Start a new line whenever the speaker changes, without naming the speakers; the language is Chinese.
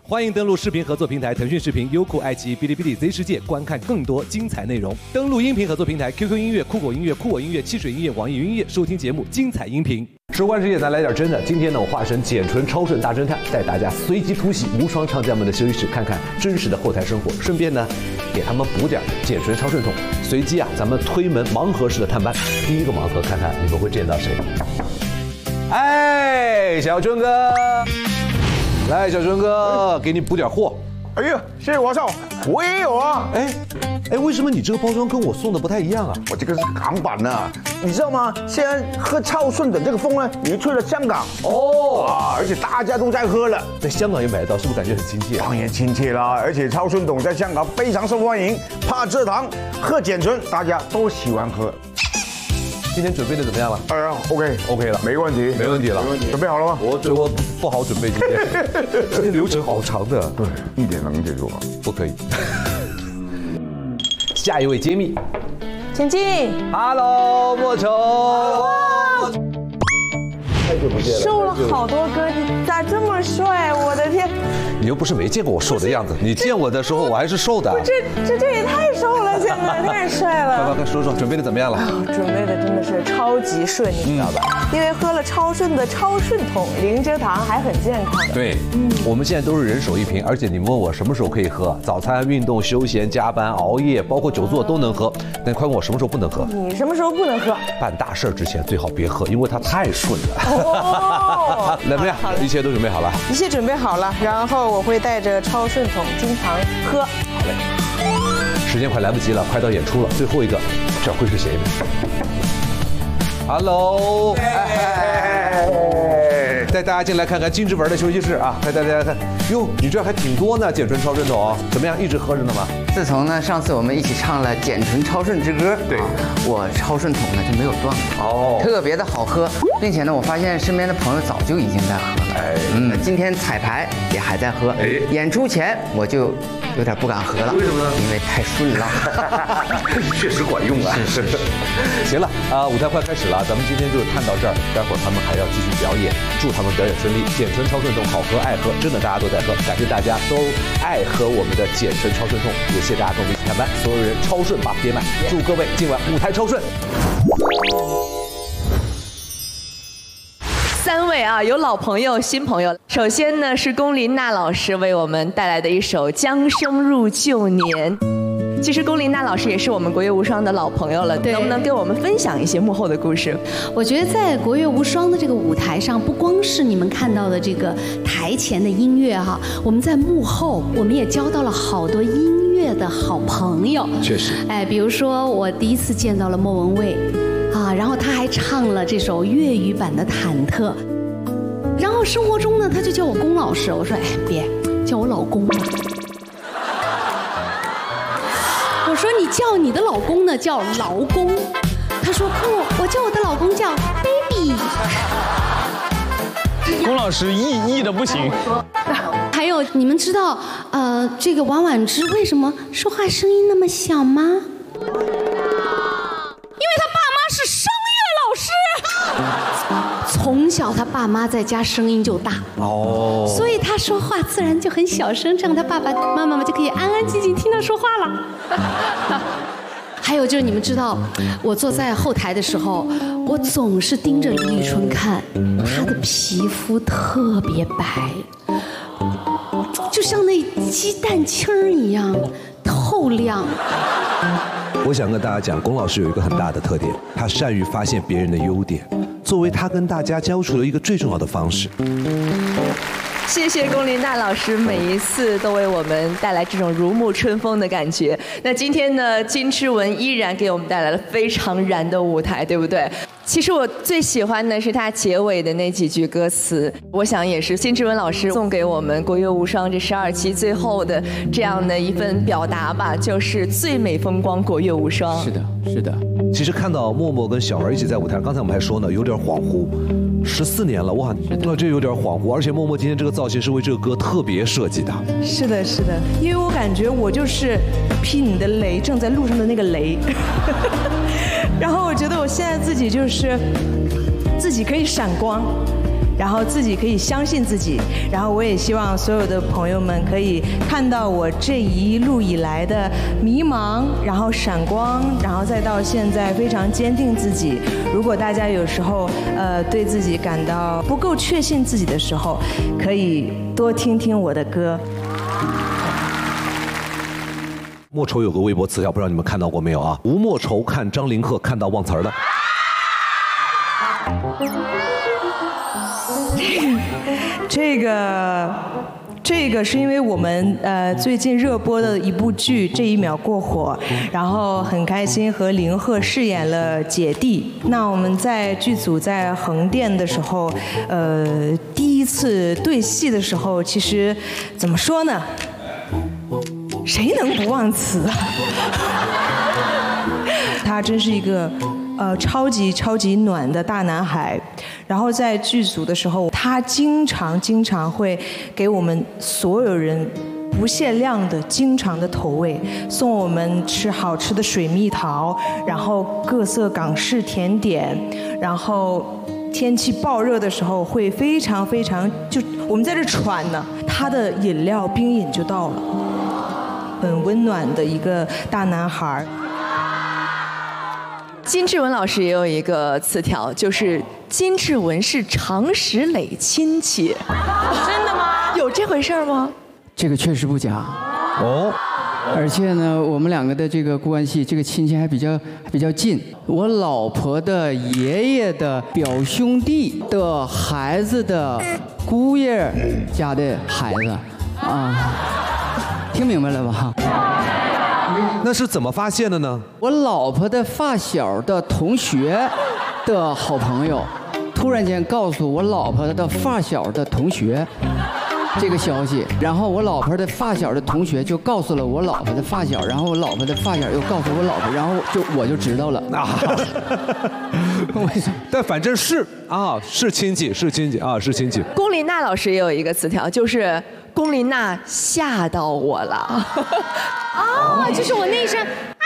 欢迎登录视频合作平台腾讯视频、优酷、爱奇艺、哔哩哔哩 Z 世界，观看更多精彩内容。登录音频合作平台 QQ 音乐、酷狗音乐、酷我音乐、汽水音乐、网易云音乐，收听节目精彩音频。收官之夜，咱来点真的。今天呢，我化身简纯超顺大侦探，带大家随机突袭无双唱将们的休息室，看看真实的后台生活，顺便呢，给他们补点简纯超顺筒。随机啊，咱们推门盲盒式的探班。第一个盲盒，看看你们会见到谁？哎，小春哥，来，小春哥，给你补点货。
哎呀，谢谢王少，我也有啊。
哎，为什么你这个包装跟我送的不太一样啊？
我这个是港版的，你知道吗？现在喝超顺的这个风呢，已经吹了香港而且大家都在喝了，
在香港也买得到，是不是感觉很亲切？
当然亲切啦，而且超顺桶在香港非常受欢迎，怕蔗糖，喝简纯，大家都喜欢喝。
今天准备的怎么样了
？OK 了，没问题了。准备好了吗？
我不好准备今天，今天流程好长的。
对，一点能结束吗？
不可以。下一位揭秘，
前进。
Hello， 莫愁。太久不见了。
瘦了好多哥，你咋这么帅？我的天！
你又不是没见过我瘦的样子，你见我的时候我还是瘦的。
这也太瘦了，现在太帅了。
快说说，准备的怎么样了？
准备的真的是超级顺，你知道吧？因为喝了超顺的超顺桶，零蔗糖，还很健康。
对，我们现在都是人手一瓶，而且你们问我什么时候可以喝，早餐、运动、休闲、加班、熬夜，包括久坐都能喝。但快问我什么时候不能喝？
你什么时候不能喝？
办大事之前最好别喝，因为它太顺了。怎么样？一切都准备好了？
一切准备好了，然后我会带着超顺桶经常喝。
好嘞。时间快来不及了，快到演出了，最后一个，这会是谁呢 ？Hello， 带大家进来看看金之文的休息室啊！带大家看，哟，你这还挺多呢，简纯超顺桶，怎么样？一直喝着呢吗？
自从呢上次我们一起唱了《简纯超顺之歌》，
对，
我超顺桶呢就没有断过，特别的好喝，并且呢，我发现身边的朋友早就已经在喝了，今天彩排也还在喝，演出前我就有点不敢喝了，
为什么呢？
因为太顺了，
确实管用啊！是。行了啊，舞台快开始了，咱们今天就探到这儿，待会儿他们还要继续表演，祝他们表演顺利。简纯超顺桶好喝爱喝，真的大家都在喝，感谢大家都爱喝我们的简纯超顺桶，也谢谢大家跟我们一起探班，所有人超顺吧，别买，祝各位今晚舞台超顺。
3位啊，有老朋友、新朋友。首先呢是龚琳娜老师为我们带来的一首《将生入旧年》。其实龚琳娜老师也是我们国乐无双的老朋友了，能不能跟我们分享一些幕后的故事？
我觉得在国乐无双的这个舞台上，不光是你们看到的这个台前的音乐哈，我们在幕后，我们也交到了好多音乐的好朋友。
确实，
比如说我第一次见到了莫文蔚。然后他还唱了这首粤语版的《忐忑》，然后生活中呢，他就叫我龚老师，我说别叫我老公吧。我说你叫你的老公呢叫劳公，他说不，我叫我的老公叫 baby。
龚老师意的不行。
还有你们知道这个王婉之为什么说话声音那么小吗？从小他爸妈在家声音就大所以他说话自然就很小声，这样他爸爸妈妈们就可以安安静静听他说话了。还有就是你们知道，我坐在后台的时候，我总是盯着李宇春看，她的皮肤特别白，就像那鸡蛋清一样透亮。
我想跟大家讲，龚老师有一个很大的特点，他善于发现别人的优点，作为他跟大家交处的一个最重要的方式。
谢谢龚琳娜老师，每一次都为我们带来这种如沐春风的感觉。那今天呢，金之文依然给我们带来了非常燃的舞台，对不对？其实我最喜欢的是他结尾的那几句歌词，我想也是金之文老师送给我们国乐无双这12期最后的这样的一份表达吧，就是最美风光国乐无双。
是的。
其实看到默默跟小儿一起在舞台上，刚才我们还说呢，有点恍惚。14年了，哇，这有点恍惚。而且默默今天这个造型是为这个歌特别设计的。
是的，因为我感觉我就是劈你的雷，正在路上的那个雷。然后我觉得我现在自己就是自己可以闪光， 然后自己可以相信自己，然后我也希望所有的朋友们可以看到我这一路以来的迷茫，然后闪光，然后再到现在非常坚定自己。如果大家有时候对自己感到不够确信自己的时候，可以多听听我的歌。
莫愁有个微博词条，不知道你们看到过没有啊？吴莫愁看张凌赫看到忘词儿的。
这个是因为我们最近热播的一部剧《这一秒过火》，然后很开心和凌赫饰演了姐弟。那我们在剧组在横店的时候，第一次对戏的时候，其实怎么说呢？谁能不忘词啊？他真是一个超级暖的大男孩。然后在剧组的时候，他经常会给我们所有人不限量的经常的投喂，送我们吃好吃的水蜜桃，然后各色港式甜点，然后天气爆热的时候会非常就我们在这喘呢，他的饮料冰饮就到了，很温暖的一个大男孩。
金志文老师也有一个词条，就是金志文是常石磊亲戚。真的吗？有这回事吗？
这个确实不假。哦。而且呢，我们两个的这个关系，这个亲戚还比较近。我老婆的爷爷的表兄弟的孩子的姑爷家的孩子，啊，听明白了吧？
那是怎么发现的呢？
我老婆的发小的同学的好朋友，突然间告诉我老婆的发小的同学这个消息，然后我老婆的发小的同学就告诉了我老婆的发小，然后我老婆的发小又告诉我老婆，然后我就知道了。
但反正是亲戚，是亲戚啊，是亲戚。
龚琳娜老师也有一个词条，就是龚琳娜吓到我了。
就是我那一声